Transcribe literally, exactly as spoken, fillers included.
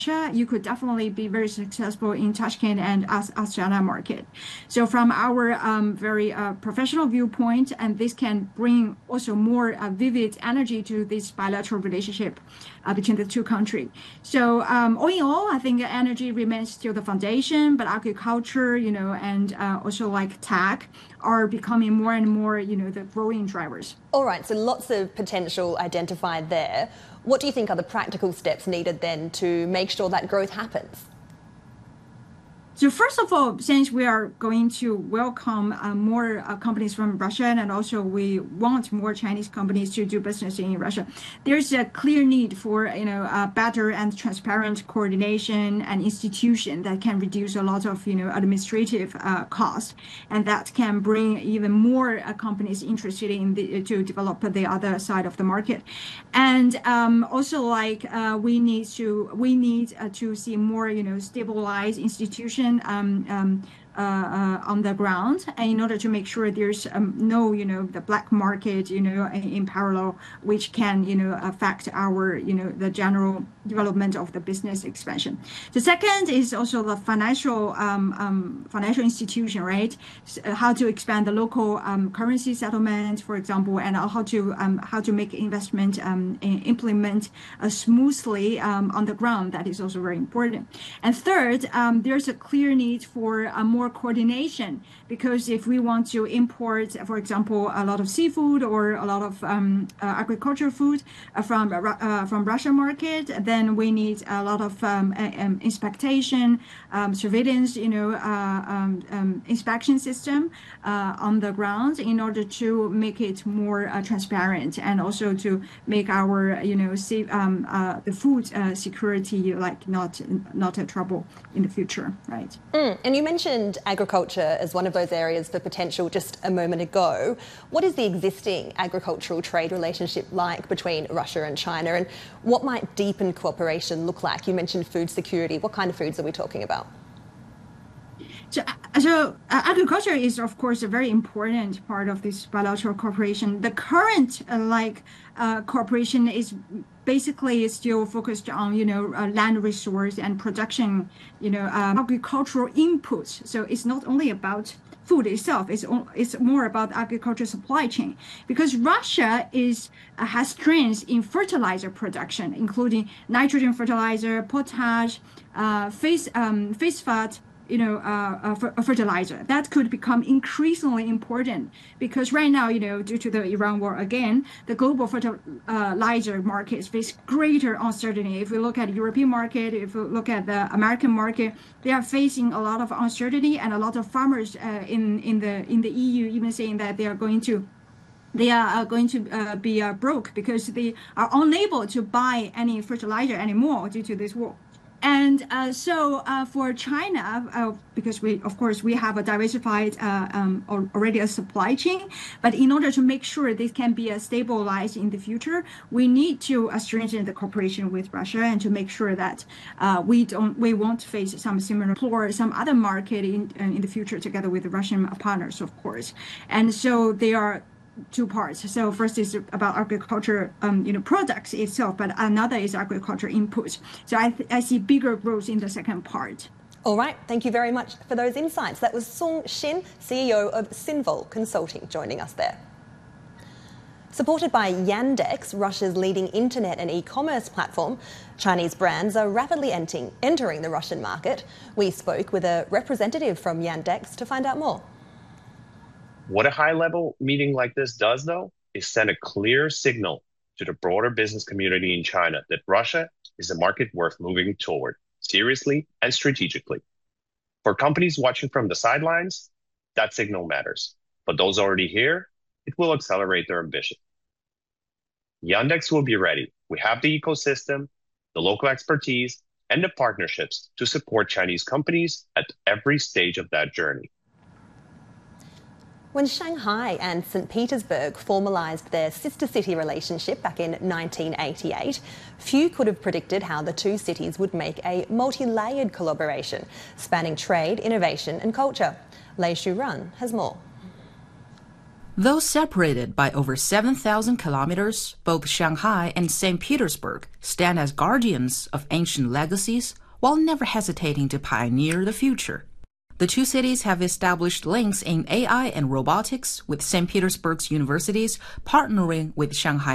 you could definitely be very successful in Tashkent and As Astana market. So from our um, very uh, professional viewpoint, and this can bring also more uh, vivid energy to this bilateral relationship uh, between the two countries. So um, all in all, I think energy remains still the foundation, but agriculture, you know, and uh, also like tech are becoming more and more, you know, the growing drivers. All right, so lots of potential identified there. What do you think are the practical steps needed then to make sure that growth happens? So first of all, since we are going to welcome uh, more uh, companies from Russia, and also we want more Chinese companies to do business in Russia, there's a clear need for you know uh, better and transparent coordination and institution that can reduce a lot of you know administrative uh, costs, and that can bring even more uh, companies interested in the, to develop the other side of the market, and um, also like uh, we need to we need uh, to see more you know stabilized institution. Um, um, uh, uh, on the ground, and in order to make sure there's um, no, you know, the black market, you know, in, in parallel, which can, you know, affect our, you know, the general development of the business expansion. The second is also the financial um, um, financial institution, right? So how to expand the local um, currency settlement, for example, and how to um, how to make investment um, implement uh, smoothly um, on the ground. That is also very important. And third, um, there's a clear need for a more coordination, because if we want to import, for example, a lot of seafood or a lot of um, uh, agricultural food uh, from uh, from Russian market, then we need a lot of um, um, inspection, um, surveillance, you know, uh, um, um, inspection system uh, on the ground in order to make it more uh, transparent, and also to make our, you know, see, um, uh, the food uh, security like not not a trouble in the future, right? Mm, and you mentioned agriculture as one of those areas for potential just a moment ago. What is the existing agricultural trade relationship like between Russia and China, and what might deepen cooperation look like? You mentioned food security. What kind of foods are we talking about? So, so uh, agriculture is, of course, a very important part of this bilateral cooperation. The current, uh, like, uh, cooperation is basically still focused on, you know, uh, land resource and production, you know, um, agricultural inputs. So it's not only about food itself; it's it's more about agriculture supply chain, because Russia is uh, has strengths in fertilizer production, including nitrogen fertilizer, potash, uh, phase um, phosphate, you know, uh, uh, fertilizer. That could become increasingly important, because right now, you know, due to the Iran war again, the global fertilizer markets face greater uncertainty. If we look at the European market, if we look at the American market, they are facing a lot of uncertainty, and a lot of farmers uh, in in the in the E U even saying that they are going to they are going to uh, be uh, broke because they are unable to buy any fertilizer anymore due to this war. And uh, so uh, for China, uh, because we, of course, we have a diversified uh, um, already a supply chain, but in order to make sure this can be uh, stabilized in the future, we need to uh, strengthen the cooperation with Russia, and to make sure that uh, we don't, we won't face some similar or some other market in uh, in the future together with the Russian partners, of course. And so they are two parts. So first is about agriculture, um, you know, products itself, but another is agriculture inputs. So I, th- I see bigger growth in the second part. All right, thank you very much for those insights. That was Sung Shin, C E O of Sinvol Consulting, joining us there. Supported by Yandex, Russia's leading internet and e-commerce platform, Chinese brands are rapidly entering, entering the Russian market. We spoke with a representative from Yandex to find out more. What a high-level meeting like this does, though, is send a clear signal to the broader business community in China that Russia is a market worth moving toward, seriously and strategically. For companies watching from the sidelines, that signal matters. But those already here, it will accelerate their ambition. Yandex will be ready. We have the ecosystem, the local expertise, and the partnerships to support Chinese companies at every stage of that journey. When Shanghai and Saint Petersburg formalised their sister city relationship back in nineteen eighty-eight, few could have predicted how the two cities would make a multi-layered collaboration, spanning trade, innovation and culture. Lei Shuran has more. Though separated by over seven thousand kilometers, both Shanghai and Saint Petersburg stand as guardians of ancient legacies while never hesitating to pioneer the future. The two cities have established links in A I and robotics, with Saint Petersburg's universities partnering with Shanghai